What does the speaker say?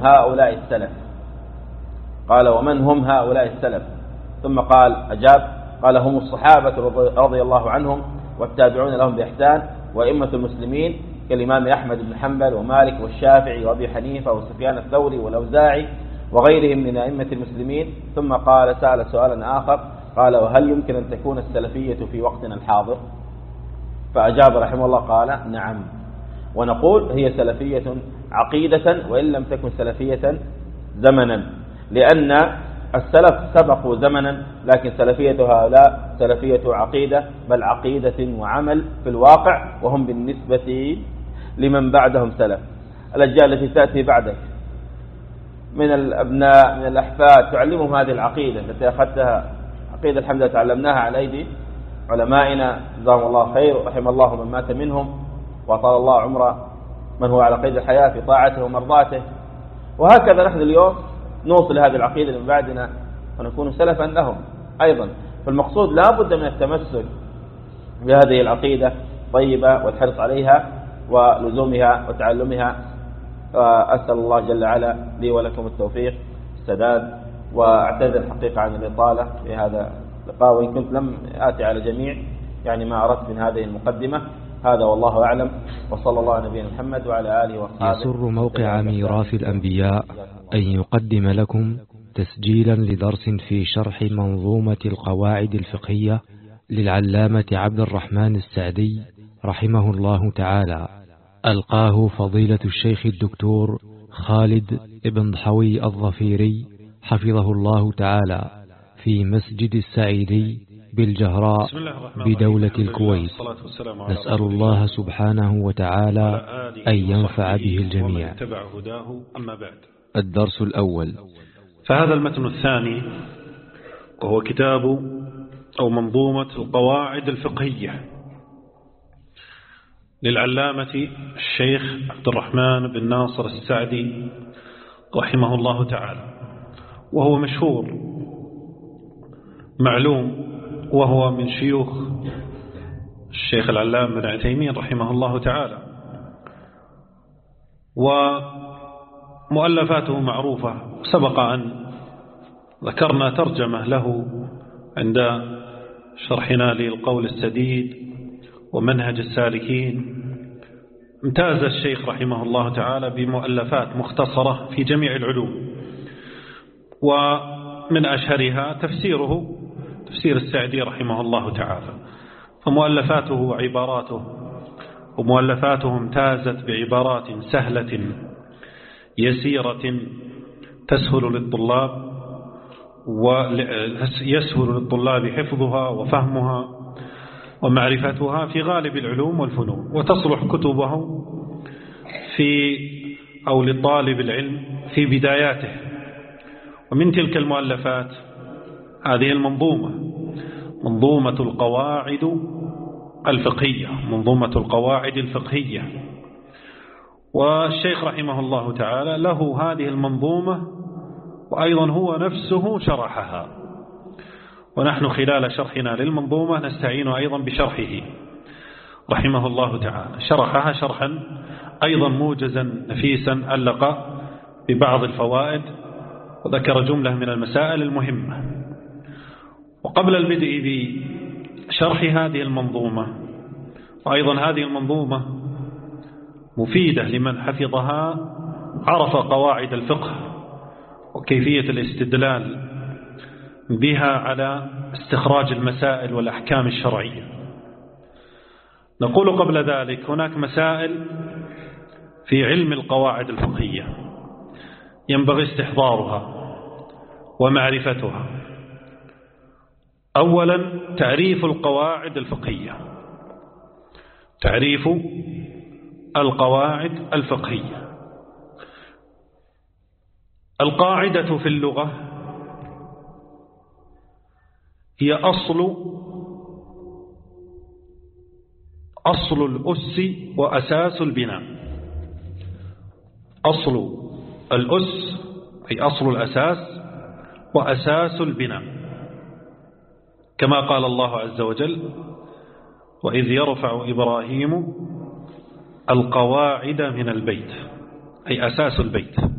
هؤلاء السلف؟ قال ومن هم هؤلاء السلف؟ ثم قال أجاب قال هم الصحابة رضي الله عنهم والتابعون لهم بإحسان وأئمة المسلمين كالإمام أحمد بن حنبل ومالك والشافعي وأبي حنيفة وسفيان الثوري والأوزاعي وغيرهم من أئمة المسلمين. ثم قال سأل سؤالا آخر قال وهل يمكن أن تكون السلفية في وقتنا الحاضر؟ فأجاب رحمه الله قال نعم، ونقول هي سلفية عقيدة وإن لم تكن سلفية زمنا، لأن السلف سبقوا زمنا، لكن سلفية هؤلاء سلفية عقيدة، بل عقيدة وعمل في الواقع، وهم بالنسبة لمن بعدهم سلف. الأجيال التي تأتي بعدك من الأبناء من الأحفاد تعلمهم هذه العقيدة التي أخذتها، عقيدة الحمد لله تعلمناها على أيدي علمائنا جزاهم الله خير ورحم الله من مات منهم وطال الله عمره من هو على قيد الحياة في طاعته ومرضاته. وهكذا نحن اليوم نوصل هذه العقيدة من بعدنا ونكون سلفا لهم أيضا. فالمقصود لا بد من التمسك بهذه العقيدة طيبة والحرص عليها ولزومها وتعلمها. أسأل الله جل وعلا لي ولكم التوفيق السداد، وأعتذر حقيقة عن الإطالة في هذا اللقاء، وإن كنت لم آتي على جميع يعني ما أردت من هذه المقدمة. هذا والله أعلم، وصلى الله على نبينا محمد وعلى آله وصحبه. يسر موقع ميراث الأنبياء أن يقدم لكم تسجيلا لدرس في شرح منظومة القواعد الفقهية للعلامة عبد الرحمن السعدي رحمه الله تعالى، ألقاه فضيلة الشيخ الدكتور خالد بن ضحوي الظفيري حفظه الله تعالى في مسجد السعيدي بالجهراء بدولة الكويت. نسأل الله سبحانه وتعالى أن ينفع به الجميع. الدرس الأول. فهذا المتن الثاني وهو كتاب أو منظومة القواعد الفقهية للعلامة الشيخ عبد الرحمن بن ناصر السعدي رحمه الله تعالى، وهو مشهور معلوم، وهو من شيوخ الشيخ العلام بن عثيمين رحمه الله تعالى، ومؤلفاته معروفة. سبق أن ذكرنا ترجمة له عند شرحنا للقول السديد ومنهج السالكين. امتاز الشيخ رحمه الله تعالى بمؤلفات مختصرة في جميع العلوم، ومن أشهرها تفسيره تفسير السعدي رحمه الله تعالى. فمؤلفاته وعباراته ومؤلفاته امتازت بعبارات سهلة يسيرة تسهل للطلاب ويسهل للطلاب حفظها وفهمها ومعرفتها في غالب العلوم والفنون، وتصلح كتبه في أو لطالب العلم في بداياته. ومن تلك المؤلفات هذه المنظومة، منظومة القواعد الفقهية، منظومة القواعد الفقهية. والشيخ رحمه الله تعالى له هذه المنظومة، وأيضا هو نفسه شرحها، ونحن خلال شرحنا للمنظومة نستعين أيضا بشرحه رحمه الله تعالى. شرحها شرحا أيضا موجزا نفيسا ألق ببعض الفوائد، وذكر جملة من المسائل المهمة. وقبل البدء بشرح هذه المنظومة، وأيضا هذه المنظومة مفيدة لمن حفظها عرف قواعد الفقه وكيفية الاستدلال بها على استخراج المسائل والأحكام الشرعية. نقول قبل ذلك هناك مسائل في علم القواعد الفقهية ينبغي استحضارها ومعرفتها. أولا تعريف القواعد الفقهية. تعريف القواعد الفقهية. القاعدة في اللغة هي أصل الأس وأساس البناء. أصل الأس أي أصل الأساس وأساس البناء، كما قال الله عز وجل: وإذ يرفع إبراهيم القواعد من البيت، أي أساس البيت.